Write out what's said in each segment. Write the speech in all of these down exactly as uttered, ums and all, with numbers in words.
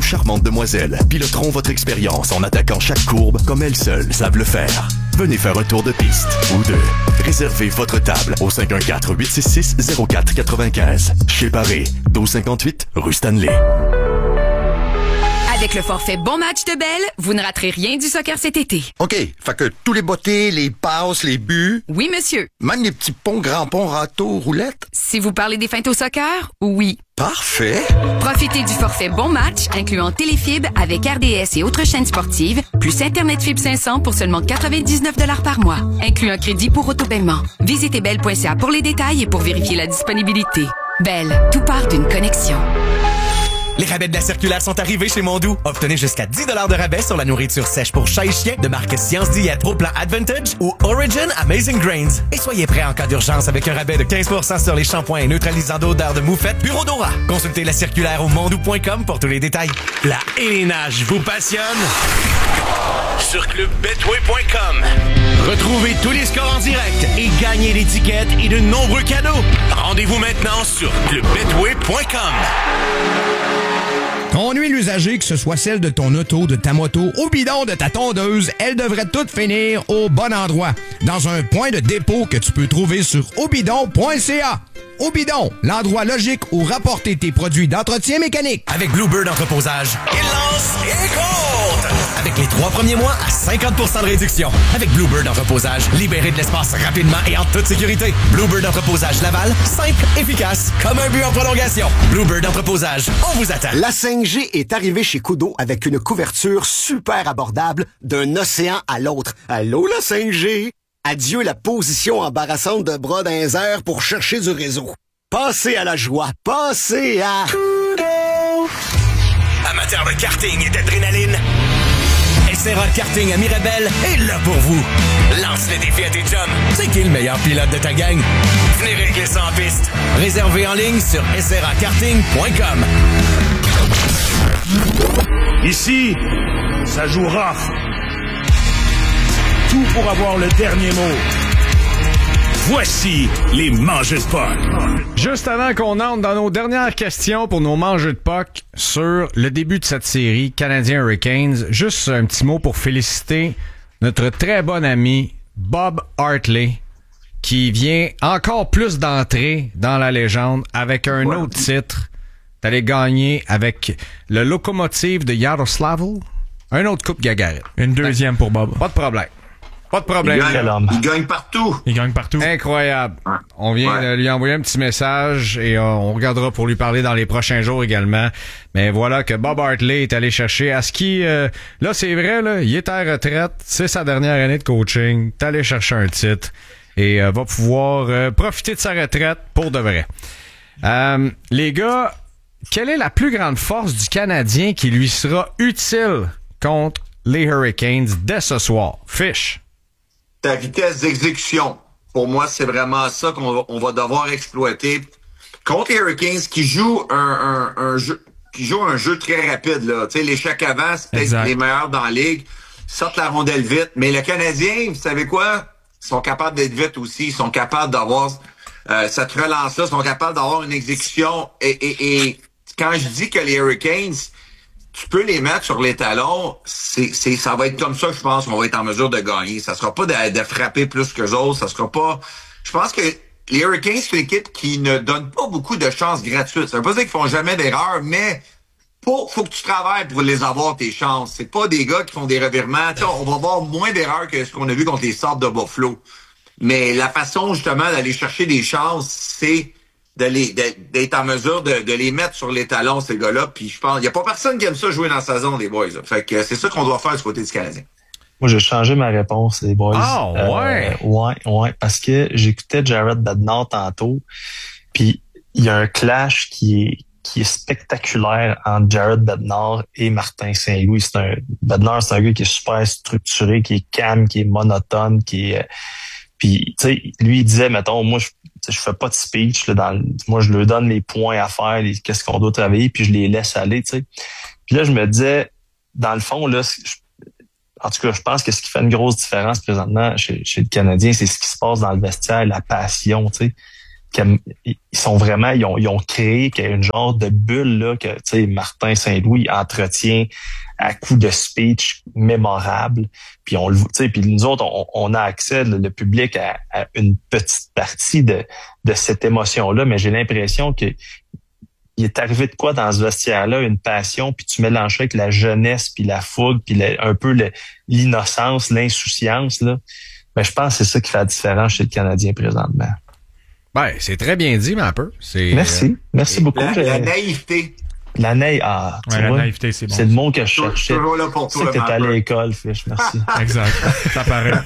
charmantes demoiselles piloteront votre expérience en attaquant chaque courbe comme elles seules savent le faire. Venez faire un tour de piste ou deux. Réservez votre table au cinq un quatre, huit six six, zéro quatre neuf cinq. Chez Paré, douze cinquante-huit, rue Stanley. Avec le forfait Bon Match de Bell, vous ne raterez rien du soccer cet été. OK, fait que tous les bottées, les passes, les buts... Oui, monsieur. Même les petits ponts, grands ponts, râteaux, roulettes... Si vous parlez des feintes au soccer, oui. Parfait! Profitez du forfait Bon Match, incluant Téléfibre avec R D S et autres chaînes sportives, plus Internet Fibre cinq cents pour seulement quatre-vingt-dix-neuf dollars par mois, inclut un crédit pour autopaiement. Visitez bell point c a pour les détails et pour vérifier la disponibilité. Bell, tout part d'une connexion. Les rabais de la circulaire sont arrivés chez Mondou. Obtenez jusqu'à dix dollars de rabais sur la nourriture sèche pour chat et chien de marque Science Diète au plan Advantage ou Origin Amazing Grains. Et soyez prêts en cas d'urgence avec un rabais de quinze pour cent sur les shampoings et neutralisants d'odeur de moufette Bureau Dora. Consultez la circulaire au mondou point com pour tous les détails. La élénage vous passionne? Sur club betway point com. Retrouvez tous les scores en direct et gagnez l'étiquette et de nombreux cadeaux. Rendez-vous maintenant sur club betway point com. Ton huile usagée, que ce soit celle de ton auto, de ta moto ou bidon de ta tondeuse, elle devrait toutes finir au bon endroit, dans un point de dépôt que tu peux trouver sur obidon point c a. Obidon, l'endroit logique où rapporter tes produits d'entretien mécanique. Avec Bluebird Entreposage, il lance et compte! Avec les trois premiers mois à cinquante pour cent de réduction. Avec Bluebird Entreposage, libérez de l'espace rapidement et en toute sécurité. Bluebird Entreposage Laval, simple, efficace, comme un but en prolongation. Bluebird Entreposage, on vous attend. La cinq G est arrivée chez Kudo avec une couverture super abordable d'un océan à l'autre. Allô, la cinq G? Adieu la position embarrassante de bras dans les airs pour chercher du réseau. Passez à la joie. Passez à... Kudo! Amateur de karting et d'adrénaline, S R A Karting à Mirabel est là pour vous. Lance le défi à tes chums. C'est qui le meilleur pilote de ta gang? Venez régler ça en piste. Réservé en ligne sur s r a karting point com. Ici, ça joue rough. Tout pour avoir le dernier mot. Voici les mangeux de puck. Juste avant qu'on entre dans nos dernières questions pour nos mangeux de puck sur le début de cette série Canadiens Hurricanes, juste un petit mot pour féliciter notre très bon ami Bob Hartley qui vient encore plus d'entrer dans la légende avec un ouais. autre titre. T'allais gagner avec le Locomotive de Yaroslavl, un autre Coupe Gagarin. Une deuxième pour Bob. Pas de problème. Pas de problème. Il gagne, il gagne partout. Il gagne partout. Incroyable. Ouais. On vient ouais. de lui envoyer un petit message et euh, on regardera pour lui parler dans les prochains jours également. Mais voilà que Bob Hartley est allé chercher à ce qui... Euh, là, c'est vrai, là, il est à la retraite. C'est sa dernière année de coaching. T'es allé chercher un titre et euh, va pouvoir euh, profiter de sa retraite pour de vrai. Euh, les gars, quelle est la plus grande force du Canadien qui lui sera utile contre les Hurricanes dès ce soir? Fish. Ta vitesse d'exécution. Pour moi, c'est vraiment ça qu'on va, on va devoir exploiter. Contre les Hurricanes qui jouent un, un, un jeu qui jouent un jeu très rapide, là. Tu sais, l'échec avant, c'est peut-être exact. Les meilleurs dans la ligue. Ils sortent la rondelle vite. Mais le Canadien, vous savez quoi? Ils sont capables d'être vite aussi. Ils sont capables d'avoir euh, cette relance-là. Ils sont capables d'avoir une exécution. Et, et, et quand je dis que les Hurricanes, tu peux les mettre sur les talons, c'est, c'est, ça va être comme ça, je pense, qu'on va être en mesure de gagner. Ça sera pas de, de frapper plus que les autres, ça sera pas... Je pense que les Hurricanes, c'est une équipe qui ne donne pas beaucoup de chances gratuites. Ça veut pas dire qu'ils font jamais d'erreurs, mais faut, faut que tu travailles pour les avoir, tes chances. C'est pas des gars qui font des revirements. T'sais, on va avoir moins d'erreurs que ce qu'on a vu contre les Sabres de Buffalo. Mais la façon, justement, d'aller chercher des chances, c'est... De les, de, d'être en mesure de, de les mettre sur les talons, ces gars-là. Puis je pense, il n'y a pas personne qui aime ça jouer dans sa zone, les boys. Là. Fait que c'est ça qu'on doit faire du côté du Canadien. Moi, j'ai changé ma réponse, les boys. Ah, oh, ouais! Euh, ouais, ouais, parce que j'écoutais Jared Bednar tantôt, puis il y a un clash qui est qui est spectaculaire entre Jared Bednar et Martin Saint-Louis. C'est un Bednar, c'est un gars qui est super structuré, qui est calme, qui est monotone, qui est... Puis, tu sais, lui, il disait, mettons, moi, je je fais pas de speech. Là, dans, moi, je leur donne les points à faire, les, qu'est-ce qu'on doit travailler, puis je les laisse aller, tu sais. Puis là, je me disais, dans le fond, là, je, en tout cas, je pense que ce qui fait une grosse différence présentement chez, chez le Canadien, c'est ce qui se passe dans le vestiaire, la passion, tu sais. ils sont vraiment, ils ont, ils ont créé une genre de bulle là que, tu sais, Martin Saint-Louis entretient à coup de speech mémorable. Puis on le, tu sais, puis nous autres, on, on a accès, le, le public, à, à une petite partie de, de cette émotion-là, mais j'ai l'impression que il est arrivé de quoi dans ce vestiaire-là, une passion, puis tu mélanges ça avec la jeunesse, puis la fougue, puis le, un peu le, l'innocence, l'insouciance, là. Ben, je pense que c'est ça qui fait la différence chez le Canadien présentement. Ben, c'est très bien dit, mais un peu. C'est, Merci. euh, Merci beaucoup. La, la naïveté. La naïveté, ah, ouais, la vois, naïveté, c'est bon. C'est le mot que je cherchais. Toujours là pour toi, tu sais que t'es allé à l'école, Fish. Merci. Exact. Ça paraît.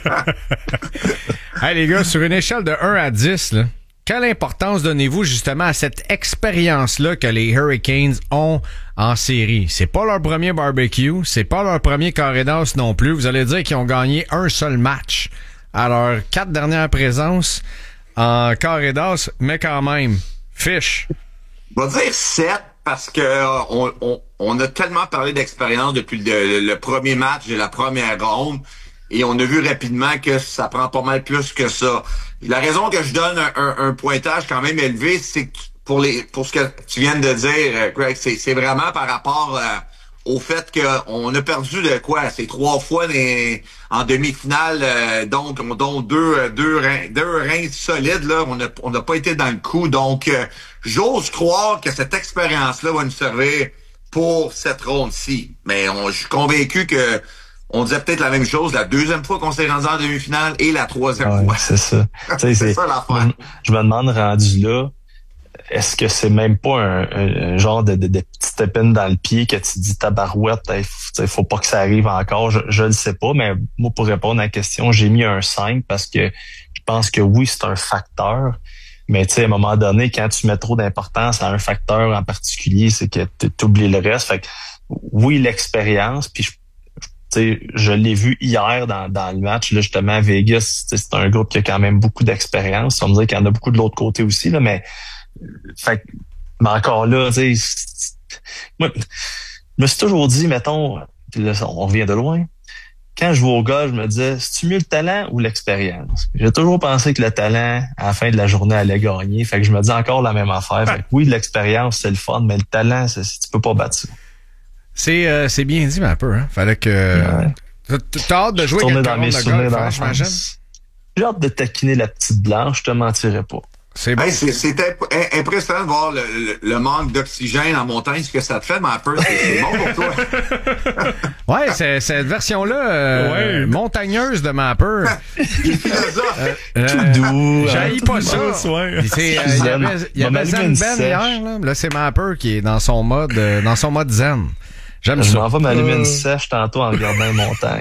Hey, les gars, sur une échelle de un à dix, là, quelle importance donnez-vous justement à cette expérience-là que les Hurricanes ont en série? C'est pas leur premier barbecue, c'est pas leur premier carré d'as non plus. Vous allez dire qu'ils ont gagné un seul match à leurs quatre dernières présences en carré d'as, mais quand même, Fish. On va dire sept parce que euh, on, on, on a tellement parlé d'expérience depuis le, le premier match de la première ronde. Et on a vu rapidement que ça prend pas mal plus que ça. La raison que je donne un, un, un pointage quand même élevé, c'est que pour les pour ce que tu viens de dire, Greg, c'est, c'est vraiment par rapport euh, au fait qu'on a perdu de quoi? C'est trois fois les, en demi-finale, euh, donc dont deux deux reins, deux reins solides là. On n'a on n'a pas été dans le coup. Donc euh, j'ose croire que cette expérience-là va nous servir pour cette ronde-ci. Mais on, je suis convaincu que on disait peut-être la même chose la deuxième fois qu'on s'est rendu en demi-finale et la troisième ouais, fois. C'est ça. c'est, c'est ça l'affaire. Je me demande, rendu là, est-ce que c'est même pas un, un, un genre de, de, de petite épine dans le pied que tu dis tabarouette, il faut, faut pas que ça arrive encore. Je, je le sais pas, mais moi, pour répondre à la question, j'ai mis un cinq parce que je pense que oui, c'est un facteur. Mais tu sais, à un moment donné, quand tu mets trop d'importance à un facteur en particulier, c'est que tu oublies le reste. Fait que oui, l'expérience, puis je T'sais, je l'ai vu hier dans, dans le match, là, justement, à Vegas. C'est un groupe qui a quand même beaucoup d'expérience. On me dit qu'il y en a beaucoup de l'autre côté aussi, là, mais, fait, mais encore là, tu sais, moi, je me suis toujours dit, mettons, là, on revient de loin. Quand je vais au golf, je me disais, c'est-tu mieux le talent ou l'expérience? J'ai toujours pensé que le talent, à la fin de la journée, allait gagner. Fait que je me dis encore la même affaire. Fait que oui, l'expérience, c'est le fun, mais le talent, c'est, tu peux pas battre ça. C'est, euh, c'est bien dit, mais un peu, hein. Fallait que... Ouais. T'as hâte de jouer quelques rondes de golf, hein, j'imagine? J'ai hâte de taquiner la petite blanche, je te mentirais pas. C'est bon. Hey, c'est, c'est imp- impressionnant de voir le, le, le manque d'oxygène en montagne, ce que ça te fait, mais un peu, c'est, c'est bon pour toi. Ouais, c'est, cette version-là, euh, ouais. montagneuse de Mapper. Il est philosophe. Euh, tout doux. J'haïs pas ça. Ouais. C'est, euh, il y avait, il y avait Zen Ben hier, là. Là, c'est Mapper qui est dans son mode, euh, dans son mode zen. J'aime je ça. Je m'en vais m'allumer une sèche tantôt en regardant les montagnes.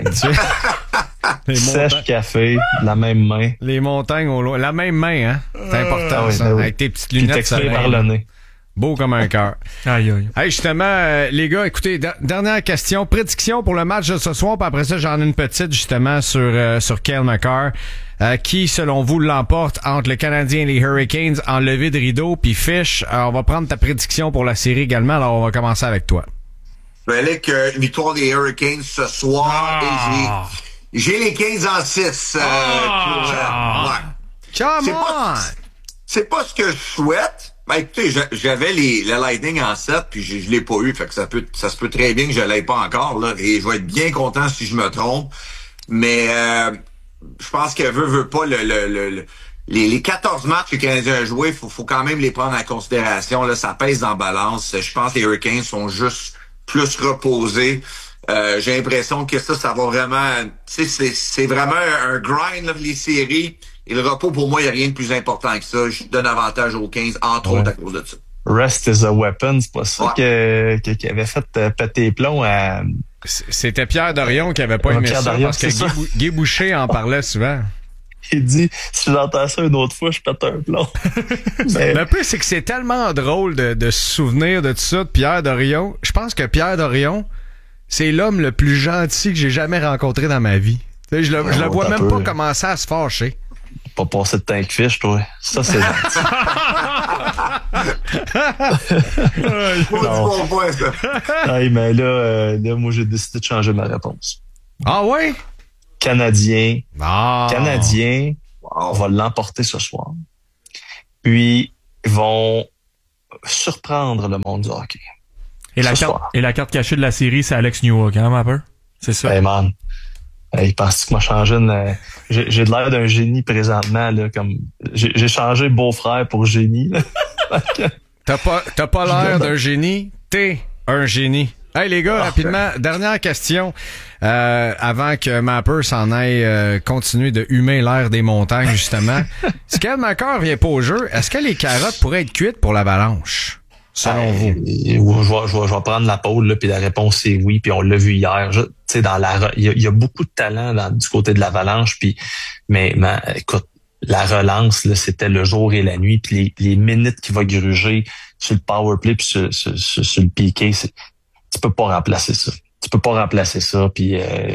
Tu sais. Sèche, monta- café, la même main. Les montagnes au loin. La même main, hein? C'est important, ah oui, ça. Oui. Avec tes petites lunettes. Puis par le nez. Beau comme un cœur. Aïe, aïe. Hey, justement, euh, les gars, écoutez, d- dernière question. Prédiction pour le match de ce soir, puis après ça, j'en ai une petite, justement, sur, euh, sur Cale Makar. Euh, qui, selon vous, l'emporte entre le Canadien et les Hurricanes en levée de rideau? Puis Fish, euh, on va prendre ta prédiction pour la série également. Alors, on va commencer avec toi. Je vais aller avec une victoire des Hurricanes ce soir. Ah. Et j'ai, j'ai les quinze en six. Euh, ah. pour, euh, ouais. Come c'est on! Pas, c'est pas ce que je souhaite. Ben, écoutez, j'avais les, le Lightning en sept, puis je, je l'ai pas eu. Fait que ça peut, ça se peut très bien que je l'aie pas encore, là. Et je vais être bien content si je me trompe. Mais, euh, je pense que veut, veut pas le, le, le, le Les, les quatorze matchs que les Canadiens ont joués, faut, faut quand même les prendre en considération. Là, ça pèse dans la balance. Je pense que les Hurricanes sont juste plus reposés. Euh, j'ai l'impression que ça, ça va vraiment... Tu sais, c'est, c'est vraiment un grind, là, les séries. Et le repos, pour moi, il n'y a rien de plus important que ça. Je donne avantage aux quinze, entre ouais. autres, à cause de ça. Rest is a weapon. C'est pas ça ouais. que, que, qui avait fait euh, péter les plombs à... C'était Pierre Dorion qui avait pas aimé Pierre ça, Dorion, parce que Guy, Bou- Guy Boucher en parlait souvent. Il dit, si j'entends ça une autre fois, je pète un plomb. Mais le plus, c'est que c'est tellement drôle de, de se souvenir de tout ça, de Pierre Dorion. Je pense que Pierre Dorion, c'est l'homme le plus gentil que j'ai jamais rencontré dans ma vie. Tu sais, je le, oh, je le vois même peu. pas commencer à se fâcher. Pas passer de temps que fiche, toi. Ça, c'est gentil. non. Bon point, ça. Non, mais là, euh, là, moi, j'ai décidé de changer ma réponse. Ah ouais? Canadien. Ah. Canadien. Wow. On va l'emporter ce soir. Puis, ils vont surprendre le monde du hockey. Et la, carte, et la carte cachée de la série, c'est Alex Newhook, hein, Mapper? C'est ça? Hey man, hey, penses-tu que m'a changé une... Euh, j'ai, j'ai de l'air d'un génie présentement, là, comme... J'ai, j'ai changé beau-frère pour génie, là. T'as pas, t'as pas l'air d'un génie, t'es un génie. Hey les gars, rapidement, dernière question. Euh, avant que Mapper s'en aille euh, continuer de humer l'air des montagnes, justement. Si Cal McCarr vient pas au jeu, est-ce que les carottes pourraient être cuites pour l'Avalanche? Selon vous? Euh, je, vais, je, vais, je vais prendre la pause, là, puis la réponse c'est oui, puis on l'a vu hier. Tu sais, dans la, il y, y a beaucoup de talent dans, du côté de l'Avalanche, puis mais, mais écoute, la relance, là, c'était le jour et la nuit, puis les, les minutes qu'il va gruger sur le power play puis sur, sur, sur, sur le piqué, c'est, tu peux pas remplacer ça. Tu peux pas remplacer ça. Puis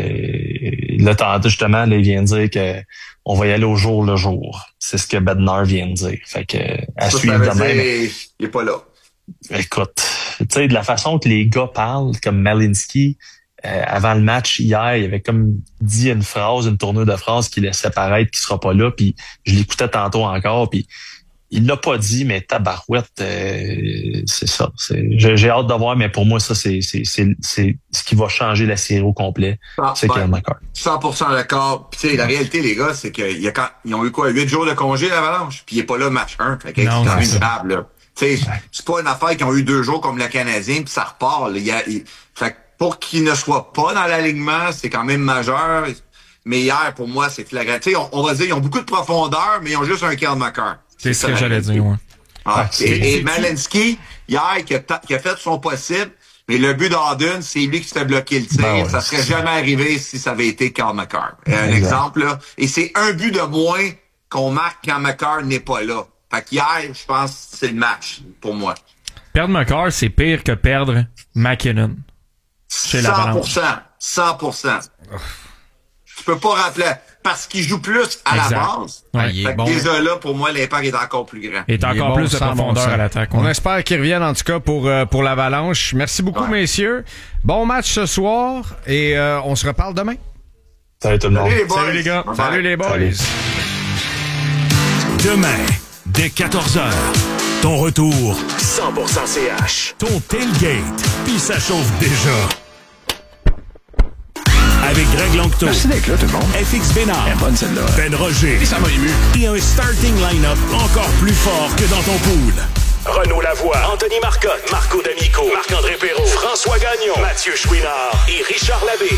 euh, là, tantôt, justement, là, il vient de dire que on va y aller au jour le jour. C'est ce que Bednar vient de dire. Fait que à ça, suivre ça de même. Dire, il est pas là. Écoute, tu sais, de la façon que les gars parlent, comme Malinski, euh, avant le match hier, il avait comme dit une phrase, une tournure de phrase qui laissait paraître qu'il sera pas là. Puis je l'écoutais tantôt encore. Puis il l'a pas dit, mais tabarouette, euh, c'est ça. C'est, j'ai, j'ai hâte de voir, mais pour moi, ça, c'est, c'est, c'est, c'est ce qui va changer la série au complet. Ah, c'est ben, Cal McCarr. cent pour cent d'accord. Puis tu sais, la réalité, les gars, c'est qu'ils ils ont eu quoi, huit jours de congé, l'Avalanche, puis il est pas là match un. Fait que non, c'est misérable, là. Tu sais, c'est pas une affaire qu'ils ont eu deux jours comme le Canadien, puis ça repart. Là. Il y a, il, fait que pour qu'il ne soit pas dans l'alignement, c'est quand même majeur. Mais hier, pour moi, c'est flagrant. Tu sais, on, on va dire, ils ont beaucoup de profondeur, mais ils ont juste un Cal McCarr. C'est, c'est ce que j'allais dire, ouais. Ah, et, et Malinski, hier, qui a, qui a fait son possible, mais le but d'Arden, c'est lui qui s'est bloqué le tir. Ben ouais, ça serait jamais arrivé si ça avait été Cal McCarr. Un exact. Exemple, là. Et c'est un but de moins qu'on marque quand McCarr n'est pas là. Fait qu'hier, je pense que c'est le match, pour moi. Perdre McCarr, c'est pire que perdre McKinnon. Chez cent pour cent. cent pour cent. Tu peux pas rappeler... Parce qu'il joue plus à exact. La base. Ouais, il est bon. Déjà là, pour moi, l'impact est encore plus grand. Il est encore il est bon, plus de profondeur bon à l'attaque. Ouais. On espère qu'il revienne, en tout cas, pour, euh, pour l'Avalanche. Merci beaucoup, ouais. messieurs. Bon match ce soir et euh, on se reparle demain. Salut tout le monde. Salut les, boys. Salut les gars. Bye. Salut les boys. Salut. Demain, dès quatorze heures, ton retour cent pour cent C H. Ton tailgate, puis ça chauffe déjà. Avec Greg Longto. Merci d'être là, tout le monde. F X Bénard. Elle est bonne, celle-là. Ben Roger. Et ça m'a ému. Et un starting line-up encore plus fort que dans ton pool. Renaud Lavoie, Anthony Marcotte, Marco D'Amico, Marc-André Perrault, François Gagnon, Mathieu Chouinard et Richard Labbé.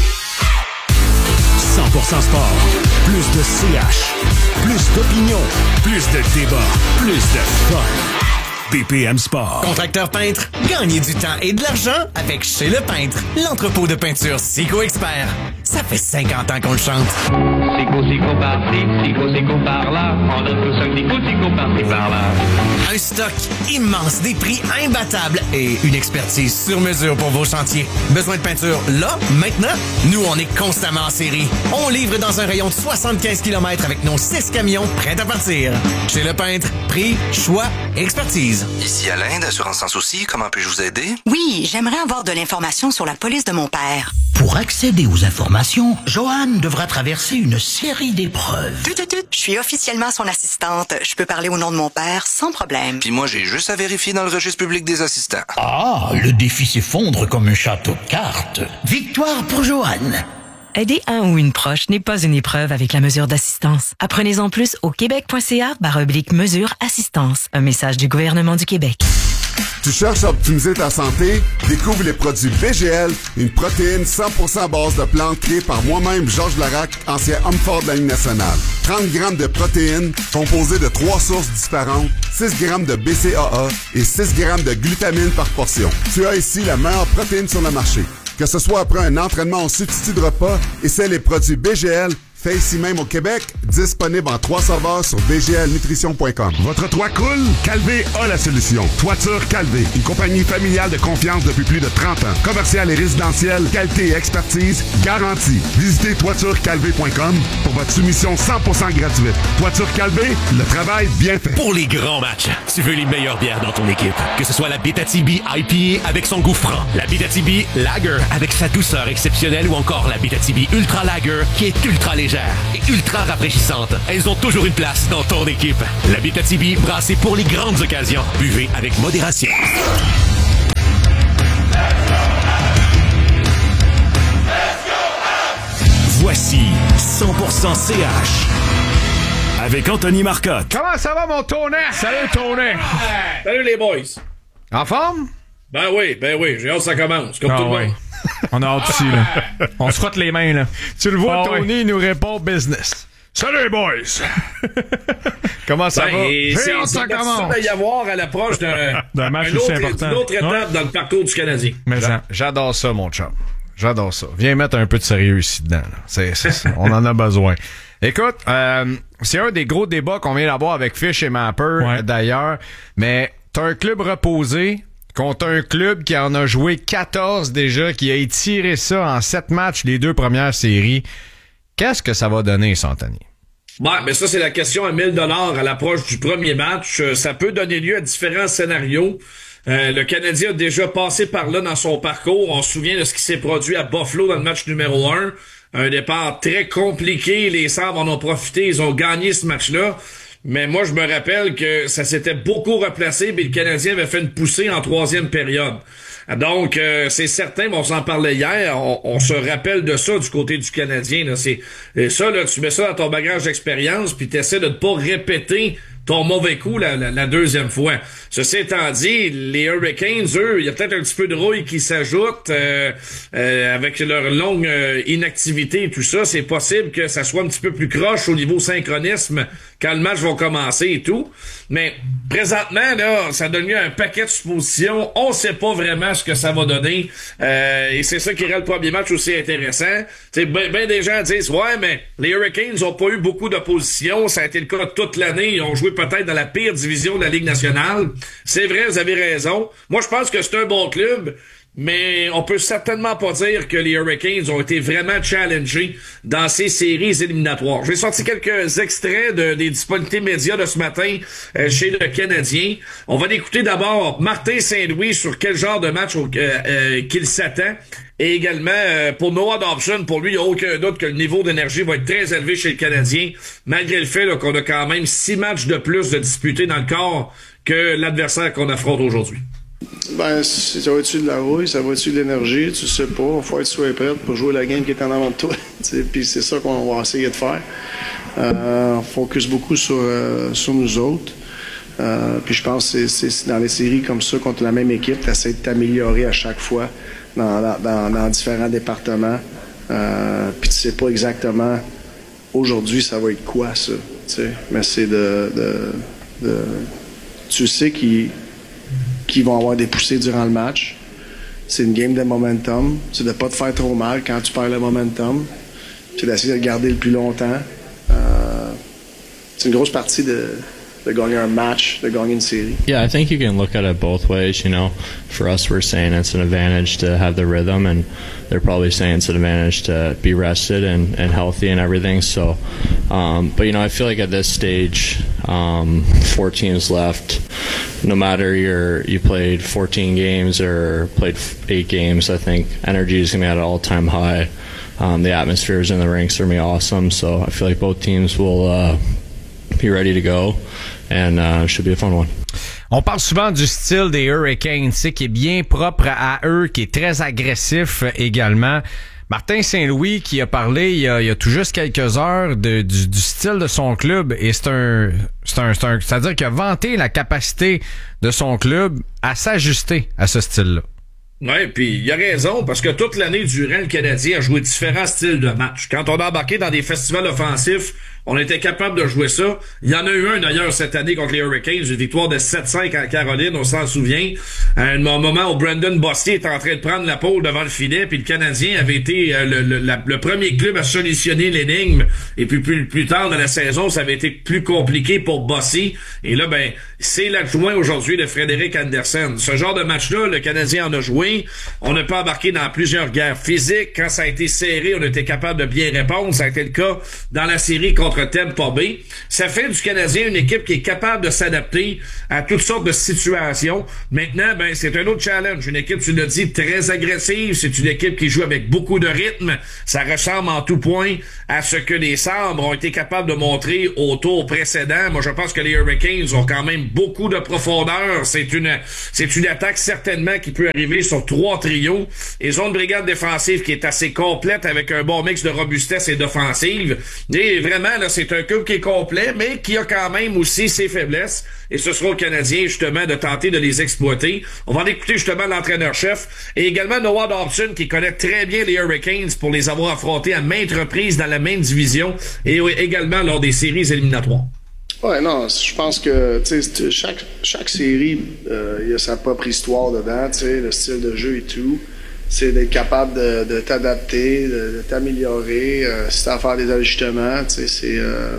cent pour cent sport. Plus de C H. Plus d'opinion. Plus de débat. Plus de fun. B P M Sport. Contracteur peintre, gagnez du temps et de l'argent avec Chez Le Peintre, l'entrepôt de peinture Sico Expert. Ça fait cinquante ans qu'on le chante. Sico, Sico par-ci, Sico, Sico par-là. On donne tous un petit coup, Sico par-ci, par-là. Un stock immense, des prix imbattables et une expertise sur mesure pour vos chantiers. Besoin de peinture là, maintenant? Nous, on est constamment en série. On livre dans un rayon de soixante-quinze kilomètres avec nos six camions prêts à partir. Chez Le Peintre, prix, choix, expertise. Ici Alain d'Assurance Sans Souci, comment puis-je vous aider? Oui, j'aimerais avoir de l'information sur la police de mon père. Pour accéder aux informations, Joanne devra traverser une série d'épreuves. Tut, tut, tut. Je suis officiellement son assistante. Je peux parler au nom de mon père sans problème. Puis moi, j'ai juste à vérifier dans le registre public des assistants. Ah, le défi s'effondre comme un château de cartes. Victoire pour Joanne. Aider un ou une proche n'est pas une épreuve avec la mesure d'assistance. Apprenez-en plus au québec.ca barre oblique mesure assistance. Un message du gouvernement du Québec. Tu cherches à optimiser ta santé? Découvre les produits B G L, une protéine cent pour cent à base de plantes créée par moi-même, Georges Larac, ancien homme fort de la Ligue nationale. trente grammes de protéines composées de trois sources différentes, six grammes de B C A A et six grammes de glutamine par portion. Tu as ici la meilleure protéine sur le marché. Que ce soit après un entraînement en substitut de repas, essaie les produits B G L, fait ici même au Québec, disponible en trois saveurs sur b g l nutrition point com. Votre toit coule? Calvé a la solution. Toiture Calvé, une compagnie familiale de confiance depuis plus de trente ans. Commerciale et résidentielle, qualité et expertise garantie. Visitez toiture calvé point com pour votre soumission cent pour cent gratuite. Toiture Calvé, le travail bien fait. Pour les grands matchs, tu veux les meilleures bières dans ton équipe. Que ce soit la Abitibi I P A avec son goût franc, la Abitibi Lager avec sa douceur exceptionnelle ou encore la Abitibi Ultra Lager qui est ultra légère légères et ultra rafraîchissantes, elles ont toujours une place dans ton équipe. La Abitibi, brassée pour les grandes occasions. Buvez avec modération. Voici cent pour cent C H avec Anthony Marcotte. Comment ça va, mon Tony? Salut, Tony. Salut, les boys. En forme? Ben oui, ben oui. J'ai hâte que ça commence, comme ah, tout le ouais. monde. On a hâte aussi, là. On se frotte les mains, là. Tu le vois, ah, Tony, ouais. il nous répond business. Salut, boys. Comment ça ben, va? C'est hâte ça commence. Il y avoir à l'approche d'un, d'un match un aussi autre, important. Une autre étape ouais. dans le parcours du Canadien. Mais J'a- J'adore ça, mon chum. J'adore ça. Viens mettre un peu de sérieux ici dedans. Là. C'est, c'est, c'est, on en a besoin. Écoute, euh, c'est un des gros débats qu'on vient d'avoir avec Fish et Mapper, ouais. d'ailleurs. Mais t'as un club reposé contre un club qui en a joué quatorze déjà, qui a étiré ça en sept matchs les deux premières séries. Qu'est-ce que ça va donner, Santani? Ouais, ben ça, c'est la question à mille dollars à l'approche du premier match. Ça peut donner lieu à différents scénarios. Euh, le Canadien a déjà passé par là dans son parcours. On se souvient de ce qui s'est produit à Buffalo dans le match numéro un. Un départ très compliqué. Les Sabres en ont profité. Ils ont gagné ce match-là. Mais moi, je me rappelle que ça s'était beaucoup replacé, mais le Canadien avait fait une poussée en troisième période. Donc, euh, c'est certain, on s'en parlait hier, on, on se rappelle de ça du côté du Canadien. Là, c'est et ça, là, tu mets ça dans ton bagage d'expérience, puis tu essaies de ne pas répéter ton mauvais coup la, la, la deuxième fois. Ceci étant dit, les Hurricanes, eux, il y a peut-être un petit peu de rouille qui s'ajoute euh, euh, avec leur longue euh, inactivité et tout ça. C'est possible que ça soit un petit peu plus croche au niveau synchronisme quand le match va commencer et tout. Mais présentement, là, ça donne lieu à un paquet de suppositions. On sait pas vraiment ce que ça va donner. Euh, et c'est ça qui rend le premier match aussi intéressant. Tu ben, ben des gens disent, ouais, mais les Hurricanes ont pas eu beaucoup d'opposition. Ça a été le cas toute l'année. Ils ont joué peut-être dans la pire division de la Ligue nationale. C'est vrai, vous avez raison. Moi, je pense que c'est un bon club, mais on peut certainement pas dire que les Hurricanes ont été vraiment challengés dans ces séries éliminatoires. J'ai sorti quelques extraits de, des disponibilités médias de ce matin euh, chez le Canadien. On va écouter d'abord Martin Saint-Louis sur quel genre de match euh, euh, qu'il s'attend. Et également, euh, pour Noah Dobson, pour lui, il n'y a aucun doute que le niveau d'énergie va être très élevé chez le Canadien, malgré le fait là, qu'on a quand même six matchs de plus de disputés dans le corps que l'adversaire qu'on affronte aujourd'hui. Ben, ça va-tu de la rouille, ça va-tu de l'énergie, tu sais pas. Il faut être soit prêt pour jouer la game qui est en avant de toi. Puis c'est ça qu'on va essayer de faire. Euh, on focus beaucoup sur, euh, sur nous autres. Euh, puis je pense que c'est, c'est dans les séries comme ça, contre la même équipe, tu essaies de t'améliorer à chaque fois dans, dans, dans différents départements. Euh, puis tu sais pas exactement aujourd'hui ça va être quoi ça. T'sais. Mais c'est de, de, de. Tu sais qu'ils qui vont avoir des poussées durant le match. C'est une game de momentum. C'est de pas te faire trop mal quand tu perds le momentum. C'est d'essayer de le garder le plus longtemps. Euh, c'est une grosse partie de, de gagner un match, de gagner une série. Yeah, I think you can look at it both ways. You know, for us, we're saying it's an advantage to have the rhythm, and they're probably saying it's an advantage to be rested and, and healthy and everything. So, um, but you know, I feel like at this stage, um, four teams left. No matter your you played fourteen games or played eight games, I think energy is going to be at an all-time high. Um, the atmospheres in the rinks are going to be awesome. So I feel like both teams will uh, be ready to go, and uh, it should be a fun one. On parle souvent du style des Hurricanes, qui est bien propre à eux, qui est très agressif également. Martin Saint-Louis qui a parlé il y a, il y a tout juste quelques heures de, du, du style de son club, et c'est un, c'est un, c'est un, c'est-à-dire qu'il a vanté la capacité de son club à s'ajuster à ce style-là. Ouais, puis il a raison, parce que toute l'année durant, le Canadien a joué différents styles de match. Quand on a embarqué dans des festivals offensifs, on était capable de jouer ça. Il y en a eu un d'ailleurs cette année contre les Hurricanes, une victoire de sept cinq en Caroline, on s'en souvient. À un moment où Brandon Bossier était en train de prendre la pole devant le filet, puis le Canadien avait été euh, le, le, la, le premier club à solutionner l'énigme. Et puis plus, plus tard dans la saison, ça avait été plus compliqué pour Bossier. Et là, ben, c'est l'adjoint aujourd'hui de Frédéric Andersen. Ce genre de match-là, le Canadien en a joué. On a pas embarqué dans plusieurs guerres physiques. Quand ça a été serré, on était capable de bien répondre. Ça a été le cas dans la série contre contre Tampa Bay. Ça fait du Canadien une équipe qui est capable de s'adapter à toutes sortes de situations. Maintenant, ben c'est un autre challenge. Une équipe, tu l'as dit, très agressive. C'est une équipe qui joue avec beaucoup de rythme. Ça ressemble en tout point à ce que les Sabres ont été capables de montrer au tour précédent. Moi, je pense que les Hurricanes ont quand même beaucoup de profondeur. C'est une, c'est une attaque certainement qui peut arriver sur trois trios. Ils ont une brigade défensive qui est assez complète avec un bon mix de robustesse et d'offensive. Et vraiment, là, c'est un club qui est complet, mais qui a quand même aussi ses faiblesses. Et ce sera aux Canadiens, justement, de tenter de les exploiter. On va en écouter, justement, l'entraîneur-chef et également Noah Dobson, qui connaît très bien les Hurricanes pour les avoir affrontés à maintes reprises dans la même division et également lors des séries éliminatoires. Ouais, non, je pense que tu sais, chaque, chaque série, euh, il y a sa propre histoire dedans, tu sais, le style de jeu et tout. C'est d'être capable de, de t'adapter, de, de t'améliorer, euh, si t'as à faire des ajustements, tu sais, c'est euh,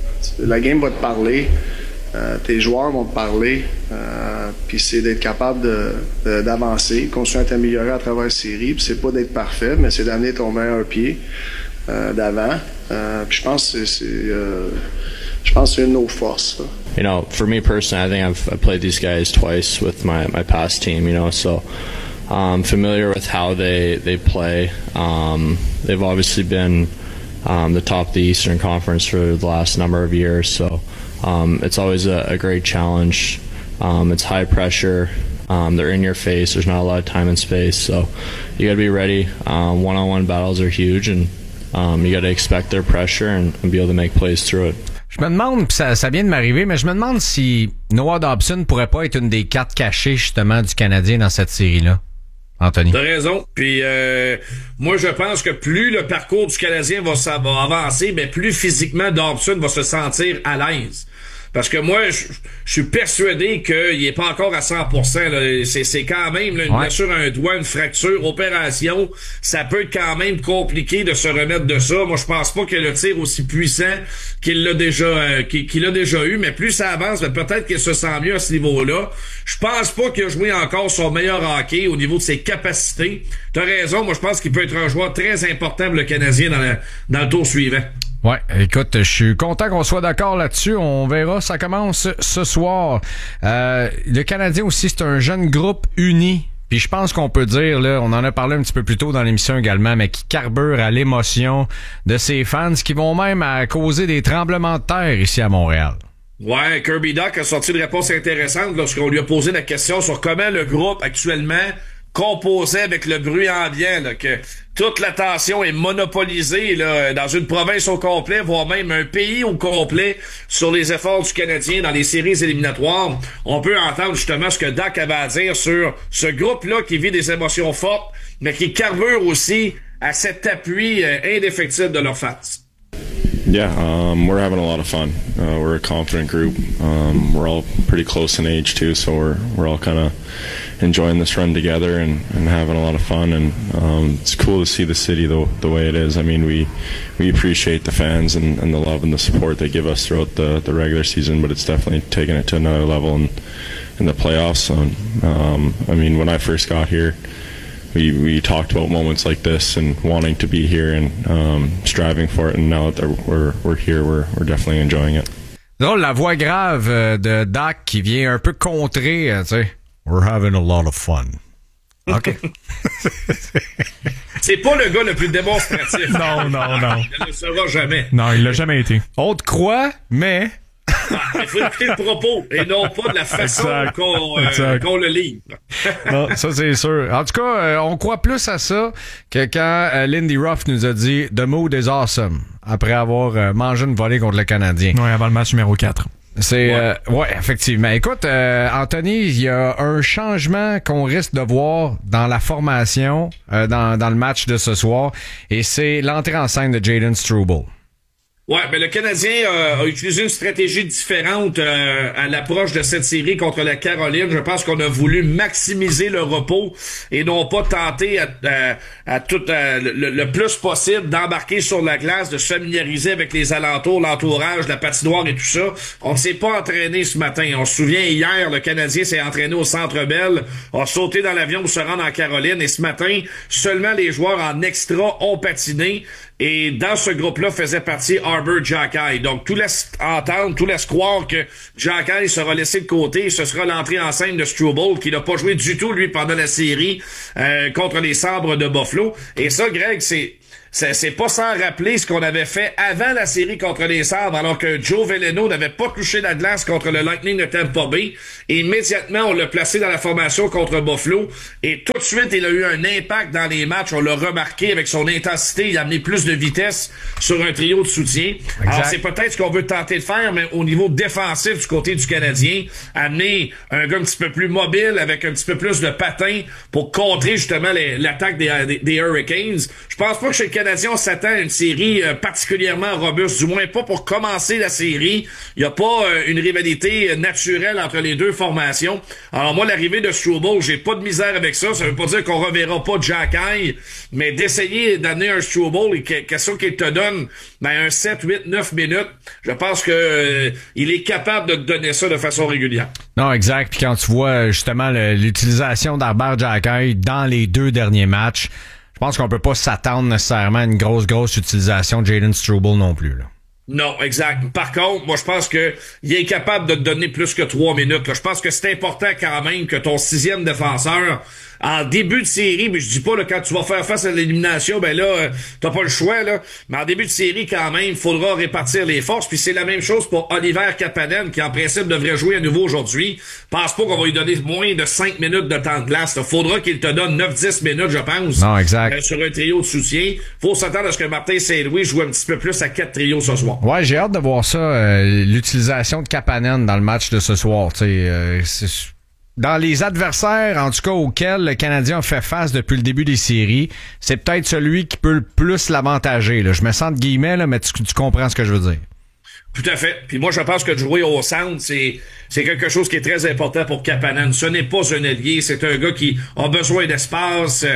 la game va te parler, euh, tes joueurs vont te parler, euh, puis c'est d'être capable de, de, d'avancer, continuer à t'améliorer à travers la série, puis c'est pas d'être parfait, mais c'est d'amener ton meilleur pied euh, d'avant. Euh, puis je pense que c'est, c'est euh, je pense que c'est une autre force. Ça. You know, for me personally, I think I've, I've played these guys twice with my, my past team, you know, so I'm familiar with how they, they play. Um, they've obviously been um, the top of the Eastern Conference for the last number of years, so um, it's always a, a great challenge. Um, it's high pressure. Um, they're in your face. There's not a lot of time and space, so you got to be ready. Um, one-on-one battles are huge, and um, you got to expect their pressure and, and be able to make plays through it. Je me demande, pis ça, ça vient de m'arriver, mais je me demande si Noah Dobson pourrait pas être une des cartes cachées, justement, du Canadien dans cette série-là. Anthony. T'as raison. Puis euh, moi, je pense que plus le parcours du Canadien va, ça va avancer, mais plus physiquement Dobson va se sentir à l'aise. Parce que moi, je, je suis persuadé qu'il est pas encore à cent pour cent. Là. C'est, c'est quand même là, une ouais. blessure à un doigt, une fracture, opération. Ça peut être quand même compliqué de se remettre de ça. Moi, je pense pas qu'il a le tir aussi puissant qu'il l'a déjà euh, qu'il, qu'il a déjà eu. Mais plus ça avance, peut-être qu'il se sent mieux à ce niveau-là. Je pense pas qu'il a joué encore son meilleur hockey au niveau de ses capacités. T'as raison. Moi, je pense qu'il peut être un joueur très important pour le Canadien dans, la, dans le tour suivant. Ouais, écoute, je suis content qu'on soit d'accord là-dessus. On verra, ça commence ce soir. Euh, le Canadien aussi, c'est un jeune groupe uni. Puis je pense qu'on peut dire, là, on en a parlé un petit peu plus tôt dans l'émission également, mais qui carbure à l'émotion de ses fans, qui vont même à causer des tremblements de terre ici à Montréal. Ouais, Kirby Dach a sorti une réponse intéressante lorsqu'on lui a posé la question sur comment le groupe actuellement composait avec le bruit ambiant, là, que toute l'attention est monopolisée là, dans une province au complet, voire même un pays au complet sur les efforts du Canadien dans les séries éliminatoires. On peut entendre justement ce que Dach avait à dire sur ce groupe-là qui vit des émotions fortes, mais qui carbure aussi à cet appui euh, indéfectible de leurs fans. Yeah, um, we're having a lot of fun. Uh, we're a confident group. Um, we're all pretty close in age too, so we're we're all kind of enjoying this run together and, and having a lot of fun. And um, it's cool to see the city the the way it is. I mean, we we appreciate the fans and, and the love and the support they give us throughout the, the regular season, but it's definitely taken it to another level in in the playoffs. So, um, I mean, when I first got here, We we talked about moments like this and wanting to be here and um, striving for it, and now that we're we're here, we're we're definitely enjoying it. Drôle, la voix grave de Dach qui vient un peu contrer, tu sais. We're having a lot of fun. OK. C'est pas le gars le plus démonstratif. Non, non, non. Il ne le sera jamais. Non, il l'a jamais été. On te croit, mais... Ah, il faut écouter le propos et non pas de la façon qu'on, euh, qu'on le livre. Non, ça c'est sûr. En tout cas, euh, on croit plus à ça que quand euh, Lindy Ruff nous a dit « The mood is awesome » après avoir euh, mangé une volée contre le Canadien. Oui, avant le match numéro quatre. C'est ouais, euh, ouais effectivement. Écoute, euh, Anthony, il y a un changement qu'on risque de voir dans la formation euh, dans, dans le match de ce soir, et c'est l'entrée en scène de Jayden Struble. Ouais, mais le Canadien euh, a utilisé une stratégie différente euh, à l'approche de cette série contre la Caroline. Je pense qu'on a voulu maximiser le repos et non pas tenter à, à, à tout à, le, le plus possible d'embarquer sur la glace, de se familiariser avec les alentours, l'entourage, la patinoire et tout ça. On ne s'est pas entraîné ce matin. On se souvient, hier, le Canadien s'est entraîné au Centre Bell, a sauté dans l'avion pour se rendre en Caroline, et ce matin, seulement les joueurs en extra ont patiné. Et dans ce groupe-là faisait partie Arbor Xhekaj. Donc, tout laisse entendre, tout laisse croire que Xhekaj sera laissé de côté. Ce sera l'entrée en scène de Struble, qui n'a pas joué du tout, lui, pendant la série euh, contre les Sabres de Buffalo. Et ça, Greg, c'est... C'est, c'est pas sans rappeler ce qu'on avait fait avant la série contre les Sabres, alors que Joe Veleno n'avait pas touché la glace contre le Lightning de Tampa Bay. Et immédiatement, on l'a placé dans la formation contre Buffalo. Et tout de suite, il a eu un impact dans les matchs. On l'a remarqué avec son intensité. Il a amené plus de vitesse sur un trio de soutien. Exact. Alors, c'est peut-être ce qu'on veut tenter de faire, mais au niveau défensif du côté du Canadien, amener un gars un petit peu plus mobile, avec un petit peu plus de patin pour contrer justement les, l'attaque des, des, des Hurricanes. Je pense pas que chez le Canadien, on s'attend à une série euh, particulièrement robuste, du moins pas pour commencer la série. Il n'y a pas euh, une rivalité euh, naturelle entre les deux formations. Alors moi, l'arrivée de Struble, j'ai pas de misère avec ça. Ça veut pas dire qu'on reverra pas Xhekaj, mais d'essayer d'amener un Struble et qu'est-ce qu'il te donne ben, un sept, huit, neuf minutes, je pense que euh, il est capable de te donner ça de façon régulière. Non, exact. Puis quand tu vois justement le, l'utilisation d'Arbor Xhekaj dans les deux derniers matchs, je pense qu'on peut pas s'attendre nécessairement à une grosse, grosse utilisation de Jayden Struble non plus, là. Non, exact. Par contre, moi, je pense que il est capable de te donner plus que trois minutes, là. Je pense que c'est important quand même que ton sixième défenseur, en début de série, mais je dis pas, là, quand tu vas faire face à l'élimination, ben là, euh, t'as pas le choix, là. Mais en début de série, quand même, il faudra répartir les forces. Puis c'est la même chose pour Oliver Kapanen, qui en principe devrait jouer à nouveau aujourd'hui. Pense pas qu'on va lui donner moins de cinq minutes de temps de glace, là. Faudra qu'il te donne neuf dix minutes, je pense. Non, exact. Euh, sur un trio de soutien. Faut s'attendre à ce que Martin Saint-Louis joue un petit peu plus à quatre trios ce soir. Ouais, j'ai hâte de voir ça, euh, l'utilisation de Kapanen dans le match de ce soir. Tu sais, euh, c'est... Dans les adversaires, en tout cas, auxquels le Canadien a fait face depuis le début des séries, c'est peut-être celui qui peut le plus l'avantager, là. Je me sens de guillemets, là, mais tu, tu comprends ce que je veux dire. Tout à fait. Puis moi, je pense que de jouer au centre, c'est c'est quelque chose qui est très important pour Kapanen. Ce n'est pas un allié, c'est un gars qui a besoin d'espace.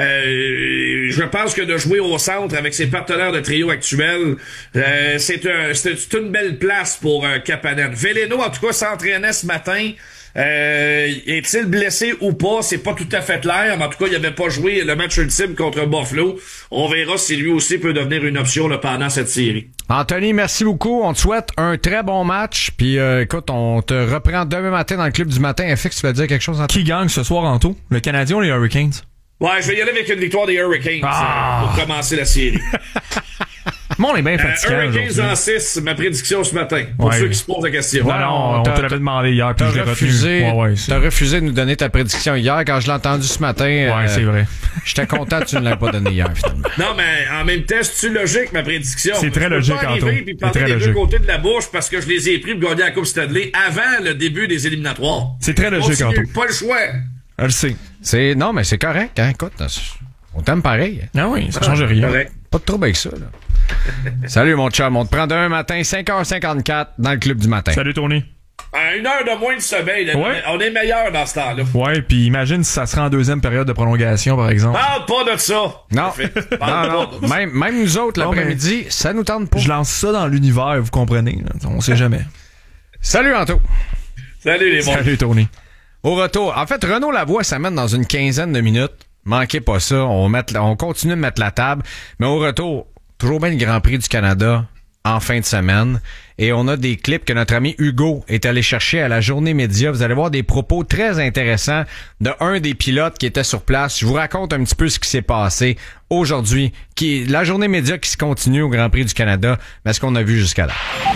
Euh, je pense que de jouer au centre avec ses partenaires de trio actuels, euh, c'est, un, c'est une belle place pour euh, Kapanen. Veleno, en tout cas, s'entraînait ce matin. Euh, est-il blessé ou pas? C'est pas tout à fait clair, mais en tout cas, il n'avait pas joué le match ultime contre Buffalo. On verra si lui aussi peut devenir une option là, pendant cette série. Anthony, merci beaucoup. On te souhaite un très bon match. Puis euh, écoute, on te reprend demain matin dans le club du matin. F X, tu vas dire quelque chose, Anthony? Qui gagne ce soir en tout? Le Canadien ou les Hurricanes? Ouais, je vais y aller avec une victoire des Hurricanes ah. euh, pour commencer la série. Bon, on est bien fatigué. Euh, Hurricanes en six, ma prédiction ce matin. Pour ouais. ceux qui se posent la question. Non, non, on te l'avait demandé hier, puis je l'ai refusé. Ouais, ouais, t'as refusé de nous donner ta prédiction hier. Quand je l'ai entendu ce matin, ouais, euh, c'est vrai. J'étais content que tu ne l'aies pas donné hier, finalement. Non, mais en même temps, c'est-tu logique, ma prédiction? C'est très logique, Antoine. Je peux pas arriver puis parler des logique. deux côtés de la bouche parce que je les ai pris pour gagner la Coupe Stanley avant le début des éliminatoires. C'est très logique, Antoine. Pas le choix. Je le sais. C'est, non, mais c'est correct, hein. Écoute, on t'aime pareil. Ah oui, ça ah, change rien. Correct. Pas de trouble avec ça, là. Salut, mon chum. On te prend demain matin, cinq heures cinquante-quatre, dans le club du matin. Salut, Tony. À une heure de moins de sommeil. Ouais. On est meilleur dans ce temps-là. Ouais, puis imagine si ça sera en deuxième période de prolongation, par exemple. Parle pas de ça. Non. non, non. Même, même nous autres, non, l'après-midi, ça nous tente pas. Je lance ça dans l'univers, vous comprenez. Là. On sait jamais. Salut, Anto. Salut, les bons. Salut, Tony. Au retour. En fait, Renaud Lavoie s'amène dans une quinzaine de minutes. Manquez pas ça. On, met, on continue de mettre la table. Mais au retour, toujours bien le Grand Prix du Canada en fin de semaine. Et on a des clips que notre ami Hugo est allé chercher à la Journée Média. Vous allez voir des propos très intéressants de un des pilotes qui était sur place. Je vous raconte un petit peu ce qui s'est passé aujourd'hui. Qui, la Journée Média qui se continue au Grand Prix du Canada. Mais ce qu'on a vu jusqu'à là.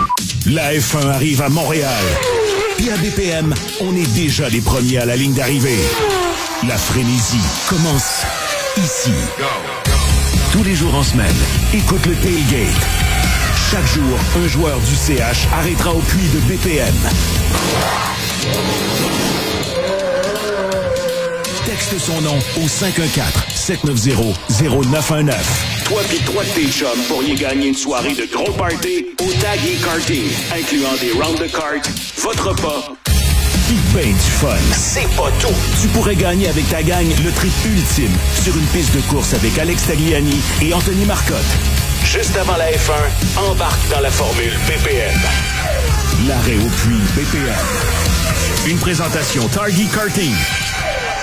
La F un arrive à Montréal. Puis à B P M, on est déjà les premiers à la ligne d'arrivée. La frénésie commence ici. Tous les jours en semaine, écoute le tailgate. Chaque jour, un joueur du C H arrêtera au puits de B P M. Texte son nom au cinq un quatre, sept neuf zéro, zéro neuf un neuf. Toi pis trois de tes chums pourriez gagner une soirée de gros party au Tag et Karting, incluant des rounds de kart, votre repas, pis ben du fun. C'est pas tout. Tu pourrais gagner avec ta gang le trip ultime sur une piste de course avec Alex Tagliani et Anthony Marcotte. Juste avant la F un, embarque dans la formule B P M. L'arrêt au puits B P M. Une présentation Target Karting.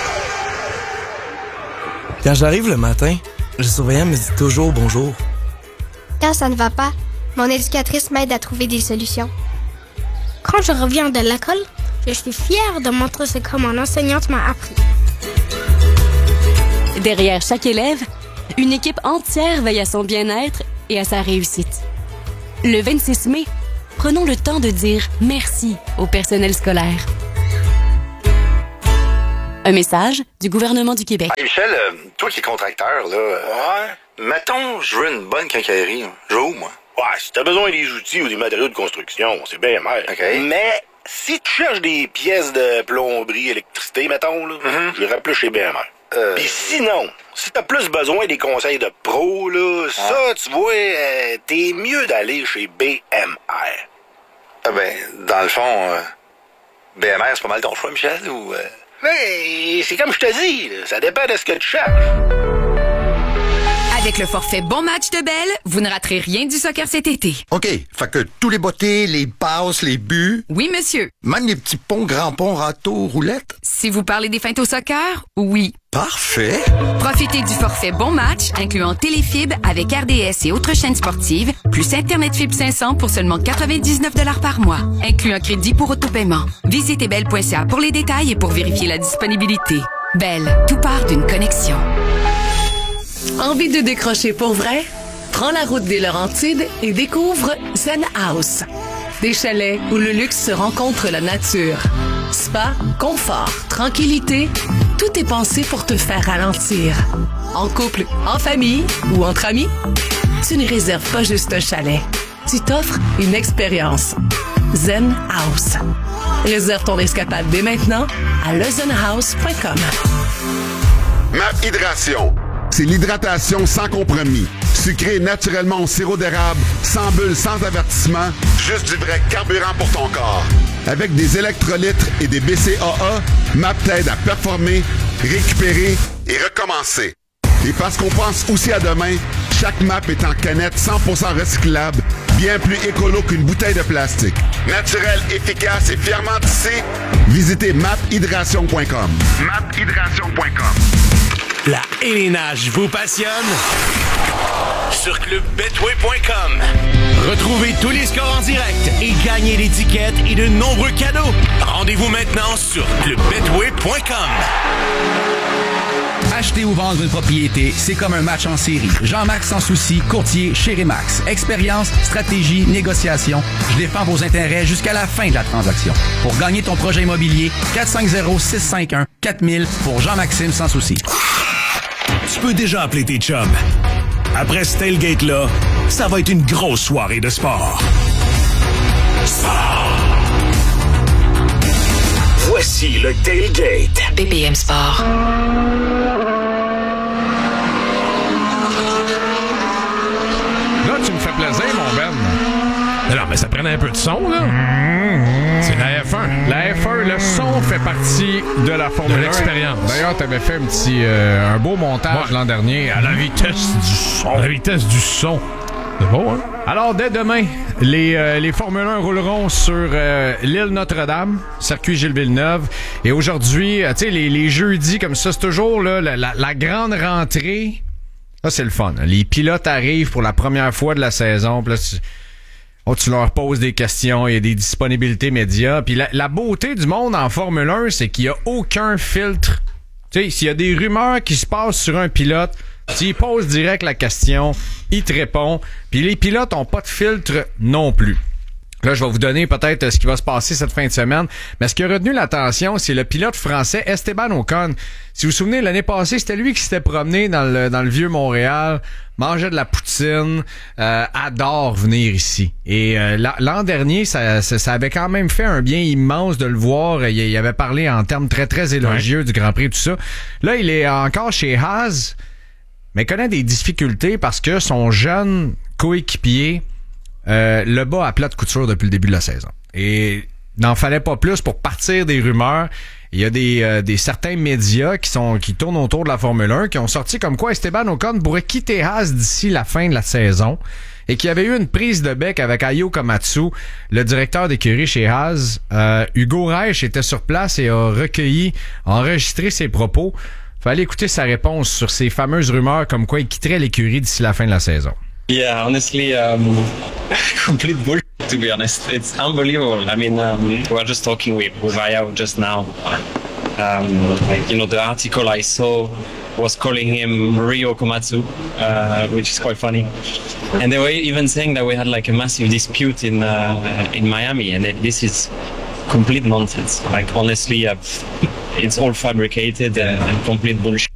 Quand j'arrive le matin, le surveillant me dit toujours bonjour. Quand ça ne va pas, mon éducatrice m'aide à trouver des solutions. Quand je reviens de l'école, je suis fière de montrer ce que mon enseignante m'a appris. Derrière chaque élève, une équipe entière veille à son bien-être et à sa réussite. Le vingt-six mai, prenons le temps de dire merci au personnel scolaire. Un message du gouvernement du Québec. Hey Michel, euh, toi qui es contracteur, là, euh, ouais. Mettons, je veux une bonne quincaillerie. Je vais où, moi? Ouais, si t'as besoin des outils ou des matériaux de construction, c'est bien mal. OK. Mais si tu cherches des pièces de plomberie, électricité, mettons, là, mm-hmm. j'irais plus chez B M R. Euh... Puis sinon, si t'as plus besoin des conseils de pro, là, ah. ça, tu vois, euh, t'es mieux d'aller chez B M R. Ah ben, dans le fond, euh, B M R, c'est pas mal ton choix, Michel, ou... Euh... Mais c'est comme je te dis, là, ça dépend de ce que tu cherches. Avec le forfait Bon Match de Bell, vous ne raterez rien du soccer cet été. OK, fait que tous les bottés, les passes, les buts... Oui, monsieur. Même les petits ponts, grands ponts, râteaux, roulettes? Si vous parlez des feintes au soccer, oui. Parfait. Profitez du forfait Bon Match, incluant Téléfibre avec R D S et autres chaînes sportives, plus Internet Fibre cinq cents pour seulement quatre-vingt-dix-neuf dollars par mois, inclut un crédit pour autopaiement. Visitez bell point c a pour les détails et pour vérifier la disponibilité. Bell, tout part d'une connexion. Envie de décrocher pour vrai? Prends la route des Laurentides et découvre Zen House. Des chalets où le luxe se rencontre la nature. Spa, confort, tranquillité, tout est pensé pour te faire ralentir. En couple, en famille ou entre amis, tu ne réserves pas juste un chalet. Tu t'offres une expérience. Zen House. Réserve ton escapade dès maintenant à le zen house point com. Map Hydration. C'est l'hydratation sans compromis. Sucré naturellement au sirop d'érable, sans bulles, sans avertissement, juste du vrai carburant pour ton corps. Avec des électrolytes et des B C A A, M A P t'aide à performer, récupérer et recommencer. Et parce qu'on pense aussi à demain, chaque M A P est en canette cent pour cent recyclable, bien plus écolo qu'une bouteille de plastique. Naturel, efficace et fièrement tissé, visitez map hydration point com. map hydration point com. La Hélénage vous passionne? Sur club betway point com. Retrouvez tous les scores en direct et gagnez des tickets et de nombreux cadeaux. Rendez-vous maintenant sur club betway point com. Acheter ou vendre une propriété, c'est comme un match en série. Jean-Marc Sans Souci, courtier chez Remax. Expérience, stratégie, négociation. Je défends vos intérêts jusqu'à la fin de la transaction. Pour gagner ton projet immobilier, quatre cinq zéro, six cinq un, quatre mille pour Jean-Maxime Sans Souci. Tu peux déjà appeler tes chums. Après ce tailgate-là, ça va être une grosse soirée de sport. Sport! Voici le tailgate. B P M Sport. Là, tu me fais plaisir, mon Ben. Non, mais ça prenait un peu de son, là. C'est la F un. La F un, le son fait partie de la Formule un. De l'expérience. D'ailleurs, tu avais fait un petit, euh, un beau montage ouais. l'an dernier à la vitesse du son. À la vitesse du son. C'est beau, hein? Alors, dès demain, les, euh, les Formule un rouleront sur euh, l'île Notre-Dame, circuit Gilles Villeneuve. Et aujourd'hui, euh, tu sais, les, les jeudis comme ça, c'est toujours là, la, la, la grande rentrée. Là, c'est le fun. Les pilotes arrivent pour la première fois de la saison. Puis là, tu, oh, tu leur poses des questions, il y a des disponibilités médias. Puis la, la beauté du monde en Formule un, c'est qu'il n'y a aucun filtre. Tu sais, s'il y a des rumeurs qui se passent sur un pilote, tu y poses direct la question, il te répond. Puis les pilotes ont pas de filtre non plus. Là, je vais vous donner peut-être ce qui va se passer cette fin de semaine. Mais ce qui a retenu l'attention, c'est le pilote français Esteban Ocon. Si vous vous souvenez, l'année passée, c'était lui qui s'était promené dans le, dans le vieux Montréal, mangeait de la poutine, euh, adore venir ici. Et euh, l'an dernier, ça, ça, ça avait quand même fait un bien immense de le voir. Il, il avait parlé en termes très, très élogieux ouais. du Grand Prix, tout ça. Là, il est encore chez Haas, mais connaît des difficultés parce que son jeune coéquipier Euh, le bat à plate couture depuis le début de la saison. Et n'en fallait pas plus pour partir des rumeurs. Il y a des, euh, des certains médias qui sont qui tournent autour de la Formule un qui ont sorti comme quoi Esteban Ocon pourrait quitter Haas d'ici la fin de la saison et qu'il y avait eu une prise de bec avec Ayo Komatsu, le directeur d'écurie chez Haas. Euh, Hugo Reich était sur place et a recueilli, a enregistré ses propos. Fallait écouter sa réponse sur ces fameuses rumeurs comme quoi il quitterait l'écurie d'ici la fin de la saison. Yeah, honestly, um, complete bullshit, to be honest. It's unbelievable. I mean, um, we were just talking with, with Aya just now. Um, you know, the article I saw was calling him Ryo Komatsu, uh, which is quite funny. And they were even saying that we had like a massive dispute in uh, in Miami, and that this is complete nonsense. Like, honestly, I've, it's all fabricated and, and complete bullshit.